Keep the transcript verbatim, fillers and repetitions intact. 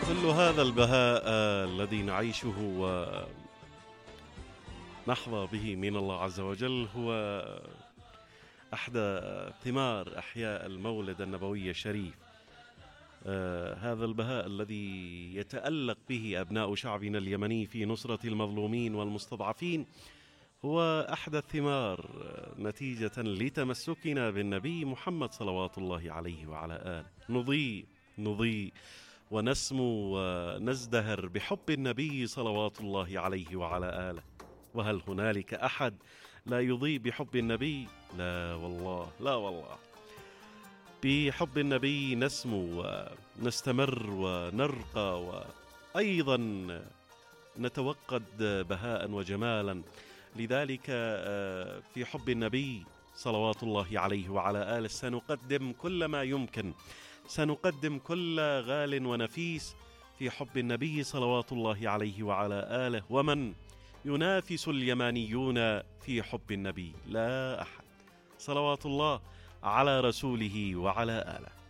كل هذا البهاء الذي نعيشه ونحظى به من الله عز وجل هو أحدى ثمار أحياء المولد النبوي الشريف. آه هذا البهاء الذي يتألق به أبناء شعبنا اليمني في نصرة المظلومين والمستضعفين هو أحدى الثمار نتيجة لتمسكنا بالنبي محمد صلوات الله عليه وعلى آله. نضيء نضيء ونسمو ونزدهر بحب النبي صلوات الله عليه وعلى آله. وهل هنالك أحد لا يضيء بحب النبي؟ لا والله، لا والله. بحب النبي نسمو ونستمر ونرقى، وأيضا نتوقد بهاء وجمالا. لذلك في حب النبي صلوات الله عليه وعلى آله سنقدم كل ما يمكن، سنقدم كل غال ونفيس في حب النبي صلوات الله عليه وعلى آله. ومن ينافس اليمانيون في حب النبي؟ لا أحد. صلوات الله على رسوله وعلى آله.